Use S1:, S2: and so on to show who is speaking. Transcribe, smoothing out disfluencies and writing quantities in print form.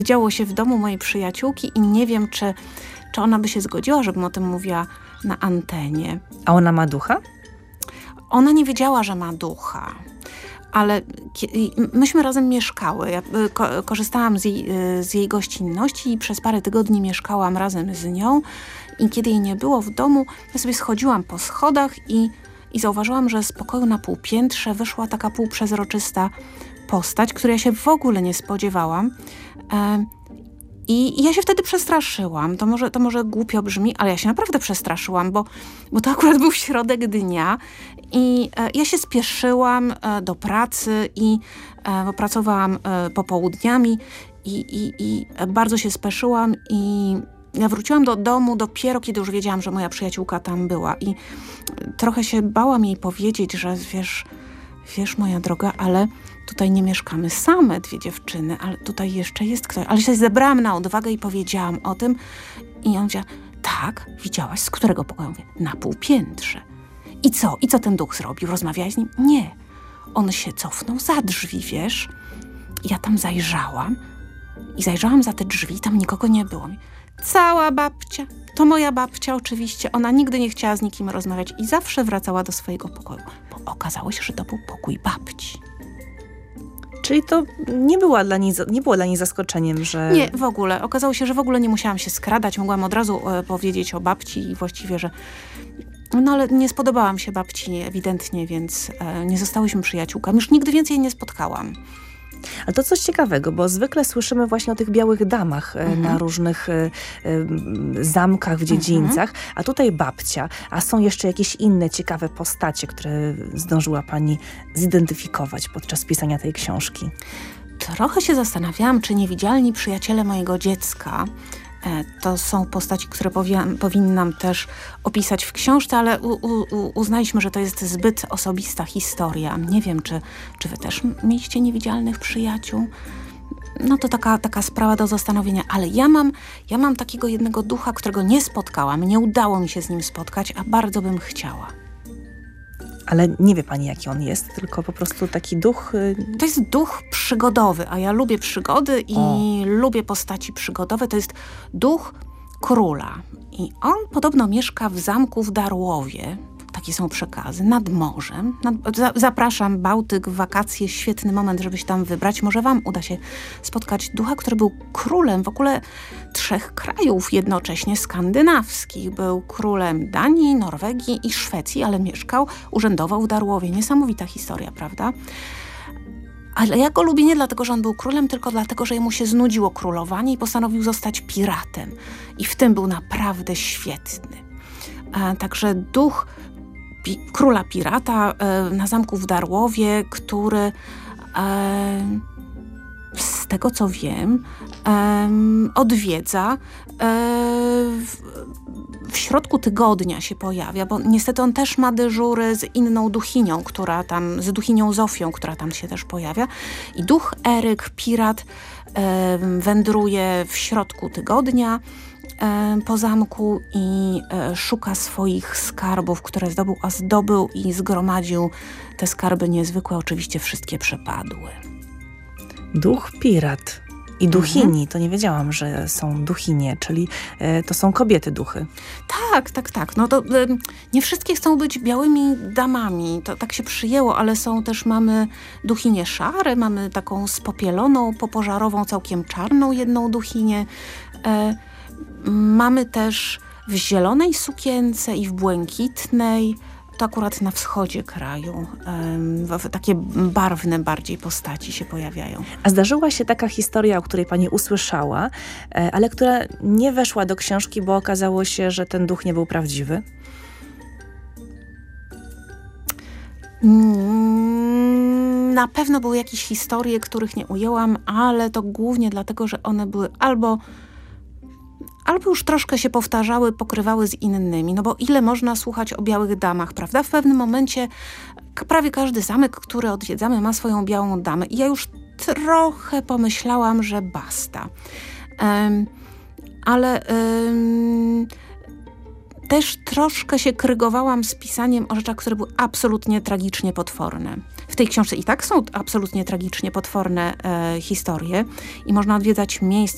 S1: Działo się w domu mojej przyjaciółki i nie wiem, czy ona by się zgodziła, żebym o tym mówiła na antenie.
S2: A ona ma ducha?
S1: Ona nie wiedziała, że ma ducha. Ale myśmy razem mieszkały. Ja korzystałam z jej gościnności i przez parę tygodni mieszkałam razem z nią. I kiedy jej nie było w domu, ja sobie schodziłam po schodach i zauważyłam, że z pokoju na półpiętrze wyszła taka półprzezroczysta postać, której ja się w ogóle nie spodziewałam. I ja się wtedy przestraszyłam. To może głupio brzmi, ale ja się naprawdę przestraszyłam, bo to akurat był środek dnia i ja się spieszyłam do pracy bo pracowałam popołudniami i bardzo się spieszyłam i ja wróciłam do domu dopiero, kiedy już wiedziałam, że moja przyjaciółka tam była i trochę się bałam jej powiedzieć, że wiesz moja droga, ale tutaj nie mieszkamy same, 2 dziewczyny, ale tutaj jeszcze jest ktoś. Ale się zebrałam na odwagę i powiedziałam o tym. I on powiedział, tak, widziałaś, z którego pokoju? Mówię, na półpiętrze. I co? I co ten duch zrobił? Rozmawiałaś z nim? Nie. On się cofnął za drzwi, wiesz? I ja tam zajrzałam i zajrzałam za te drzwi, tam nikogo nie było. Cała babcia, to moja babcia oczywiście, ona nigdy nie chciała z nikim rozmawiać i zawsze wracała do swojego pokoju, bo okazało się, że to był pokój babci.
S2: Czyli to nie było dla niej zaskoczeniem, że...
S1: Nie, w ogóle. Okazało się, że w ogóle nie musiałam się skradać. Mogłam od razu powiedzieć o babci i właściwie, że... No ale nie spodobałam się babci ewidentnie, więc nie zostałyśmy przyjaciółkami. Już nigdy więcej jej nie spotkałam.
S2: A to coś ciekawego, bo zwykle słyszymy właśnie o tych białych damach na różnych zamkach w dziedzińcach, a tutaj babcia, a są jeszcze jakieś inne ciekawe postacie, które zdążyła pani zidentyfikować podczas pisania tej książki.
S1: Trochę się zastanawiałam, czy niewidzialni przyjaciele mojego dziecka to są postaci, które powinnam też opisać w książce, ale uznaliśmy, że to jest zbyt osobista historia. Nie wiem, czy wy też mieliście niewidzialnych przyjaciół? No to taka sprawa do zastanowienia, ale ja mam takiego jednego ducha, którego nie spotkałam, nie udało mi się z nim spotkać, a bardzo bym chciała.
S2: Ale nie wie pani, jaki on jest, tylko po prostu taki duch...
S1: To jest duch przygodowy, a ja lubię przygody i lubię postaci przygodowe. To jest duch króla. I on podobno mieszka w zamku w Darłowie. Takie są przekazy. Nad morzem. Zapraszam, Bałtyk, wakacje, świetny moment, żeby się tam wybrać. Może wam uda się spotkać ducha, który był królem w ogóle 3 krajów jednocześnie skandynawskich. Był królem Danii, Norwegii i Szwecji, ale urzędował w Darłowie. Niesamowita historia, prawda? Ale ja go lubię nie dlatego, że on był królem, tylko dlatego, że jemu się znudziło królowanie i postanowił zostać piratem. I w tym był naprawdę świetny. Także duch króla pirata na zamku w Darłowie, który z tego co wiem odwiedza w środku tygodnia się pojawia, bo niestety on też ma dyżury z inną duchinią, z duchinią Zofią, która tam się też pojawia. I duch Eryk, pirat, wędruje w środku tygodnia po zamku i szuka swoich skarbów, które zdobył i zgromadził te skarby niezwykłe. Oczywiście wszystkie przepadły.
S2: Duch pirat i duchini. To nie wiedziałam, że są duchinie, czyli to są kobiety duchy.
S1: Tak. No to nie wszystkie chcą być białymi damami. To tak się przyjęło, ale mamy duchinię szare, mamy taką spopieloną, popożarową, całkiem czarną jedną duchinię. Mamy też w zielonej sukience i w błękitnej. To akurat na wschodzie kraju. Takie barwne bardziej postaci się pojawiają.
S2: A zdarzyła się taka historia, o której pani usłyszała, ale która nie weszła do książki, bo okazało się, że ten duch nie był prawdziwy?
S1: Na pewno były jakieś historie, których nie ujęłam, ale to głównie dlatego, że one były albo już troszkę się powtarzały, pokrywały z innymi. No bo ile można słuchać o białych damach, prawda? W pewnym momencie prawie każdy zamek, który odwiedzamy, ma swoją białą damę. I ja już trochę pomyślałam, że basta. Ale też troszkę się krygowałam z pisaniem o rzeczach, które były absolutnie tragicznie potworne. W tej książce i tak są absolutnie tragicznie potworne historie i można odwiedzać miejsca,